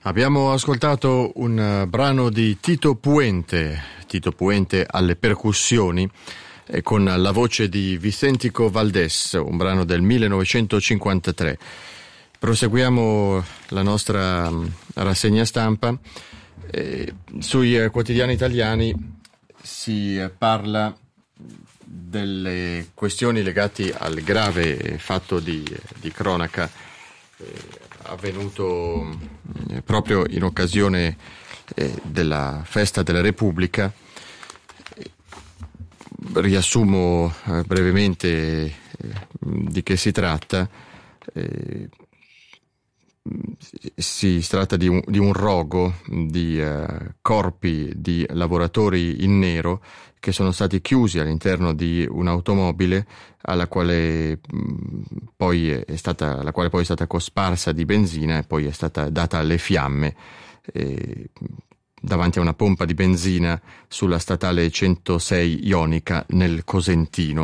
Abbiamo ascoltato un brano di Tito Puente alle percussioni con la voce di Vicentico Valdés, un brano del 1953. Proseguiamo la nostra rassegna stampa. Sui quotidiani italiani si parla delle questioni legate al grave fatto di cronaca avvenuto proprio in occasione della festa della Repubblica. Riassumo brevemente di che si tratta. Si tratta di un rogo di corpi di lavoratori in nero che sono stati chiusi all'interno di un'automobile alla quale poi è stata cosparsa di benzina e poi è stata data alle fiamme davanti a una pompa di benzina sulla statale 106 Ionica nel Cosentino.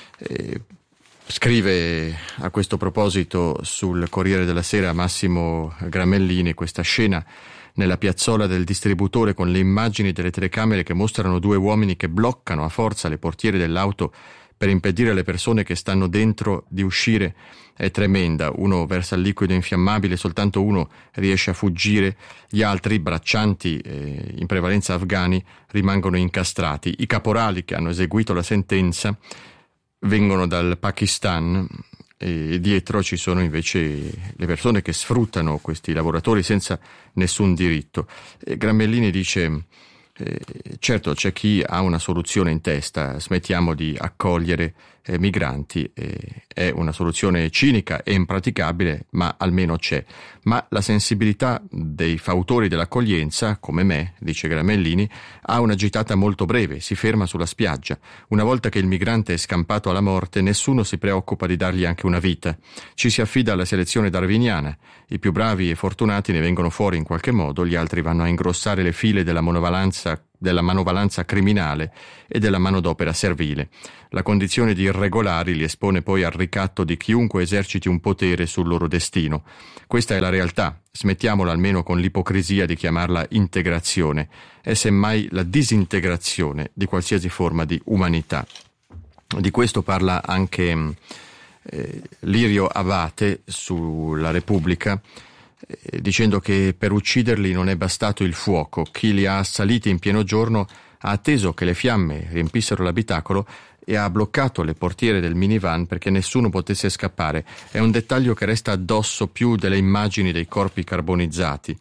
Scrive a questo proposito sul Corriere della Sera Massimo Gramellini questa scena nella piazzola del distributore con le immagini delle telecamere che mostrano due uomini che bloccano a forza le portiere dell'auto per impedire alle persone che stanno dentro di uscire. È tremenda. Uno versa il liquido infiammabile, soltanto uno riesce a fuggire, gli altri, braccianti in prevalenza afghani, rimangono incastrati. I caporali che hanno eseguito la sentenza vengono dal Pakistan e dietro ci sono invece le persone che sfruttano questi lavoratori senza nessun diritto. Gramellini dice certo c'è chi ha una soluzione in testa, smettiamo di accogliere migranti, è una soluzione cinica e impraticabile, ma almeno c'è. Ma la sensibilità dei fautori dell'accoglienza, come me, dice Gramellini, ha una gittata molto breve, si ferma sulla spiaggia. Una volta che il migrante è scampato alla morte, nessuno si preoccupa di dargli anche una vita. Ci si affida alla selezione darwiniana. I più bravi e fortunati ne vengono fuori in qualche modo, gli altri vanno a ingrossare le file della manovalanza criminale e della manodopera servile. La condizione di irregolari li espone poi al ricatto di chiunque eserciti un potere sul loro destino. Questa è la realtà, smettiamola almeno con l'ipocrisia di chiamarla integrazione, è semmai la disintegrazione di qualsiasi forma di umanità. Di questo parla anche Lirio Abate sulla Repubblica, dicendo che per ucciderli non è bastato il fuoco. Chi li ha assaliti in pieno giorno ha atteso che le fiamme riempissero l'abitacolo e ha bloccato le portiere del minivan perché nessuno potesse scappare. È un dettaglio che resta addosso più delle immagini dei corpi carbonizzati,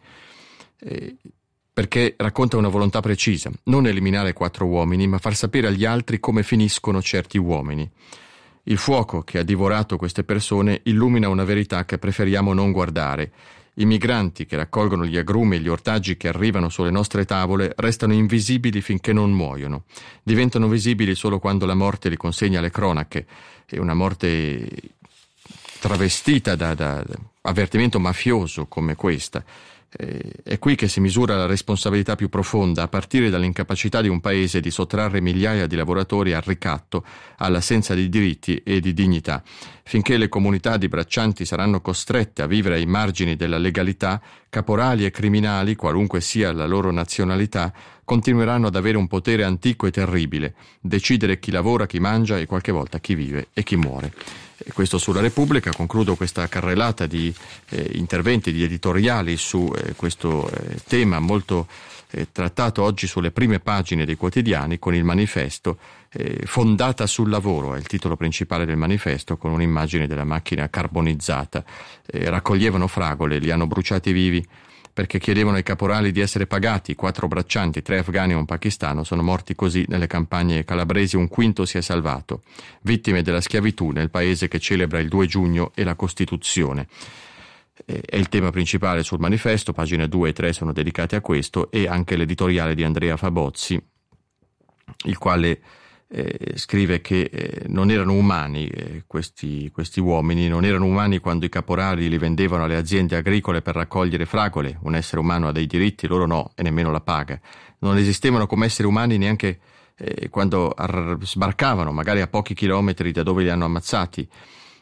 perché racconta una volontà precisa: non eliminare 4 uomini, ma far sapere agli altri come finiscono certi uomini. Il fuoco che ha divorato queste persone illumina una verità che preferiamo non guardare. I migranti che raccolgono gli agrumi e gli ortaggi che arrivano sulle nostre tavole restano invisibili finché non muoiono. Diventano visibili solo quando la morte li consegna alle cronache, e una morte travestita da avvertimento mafioso come questa. È qui che si misura la responsabilità più profonda, a partire dall'incapacità di un paese di sottrarre migliaia di lavoratori al ricatto, all'assenza di diritti e di dignità. Finché le comunità di braccianti saranno costrette a vivere ai margini della legalità, caporali e criminali, qualunque sia la loro nazionalità, continueranno ad avere un potere antico e terribile: decidere chi lavora, chi mangia e qualche volta chi vive e chi muore. Questo sulla Repubblica. Concludo questa carrellata di interventi, di editoriali su questo tema molto trattato oggi sulle prime pagine dei quotidiani con il manifesto. Fondata sul lavoro è il titolo principale del manifesto, con un'immagine della macchina carbonizzata. Raccoglievano fragole, li hanno bruciati vivi perché chiedevano ai caporali di essere pagati. 4 braccianti, 3 afghani e un pakistano sono morti così nelle campagne calabresi, un quinto si è salvato. Vittime della schiavitù nel paese che celebra il 2 giugno e la Costituzione. È il tema principale sul manifesto, pagine 2 e 3 sono dedicate a questo, e anche l'editoriale di Andrea Fabozzi, il quale scrive che non erano umani questi uomini, non erano umani quando i caporali li vendevano alle aziende agricole per raccogliere fragole. Un essere umano ha dei diritti, loro no, e nemmeno la paga. Non esistevano come esseri umani neanche quando sbarcavano, magari a pochi chilometri da dove li hanno ammazzati.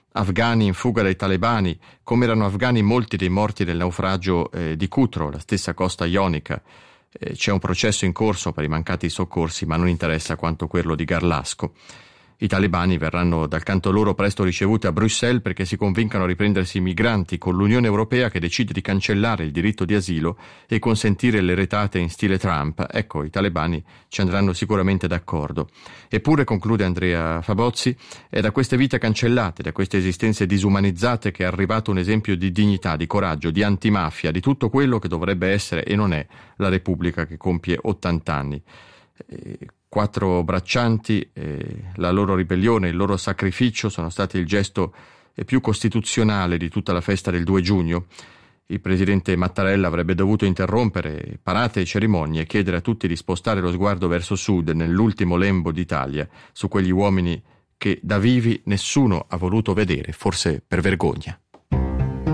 afghani in fuga dai talebani, come erano afghani molti dei morti del naufragio di Cutro, la stessa costa ionica. C'è un processo in corso per i mancati soccorsi, ma non interessa quanto quello di Garlasco. I talebani verranno dal canto loro presto ricevuti a Bruxelles perché si convincano a riprendersi i migranti, con l'Unione Europea che decide di cancellare il diritto di asilo e consentire le retate in stile Trump. Ecco, i talebani ci andranno sicuramente d'accordo. Eppure, conclude Andrea Fabozzi, è da queste vite cancellate, da queste esistenze disumanizzate che è arrivato un esempio di dignità, di coraggio, di antimafia, di tutto quello che dovrebbe essere e non è la Repubblica che compie 80 anni. 4 braccianti, la loro ribellione, il loro sacrificio sono stati il gesto più costituzionale di tutta la festa del 2 giugno. Il presidente Mattarella avrebbe dovuto interrompere parate e cerimonie e chiedere a tutti di spostare lo sguardo verso sud, nell'ultimo lembo d'Italia, su quegli uomini che da vivi nessuno ha voluto vedere, forse per vergogna.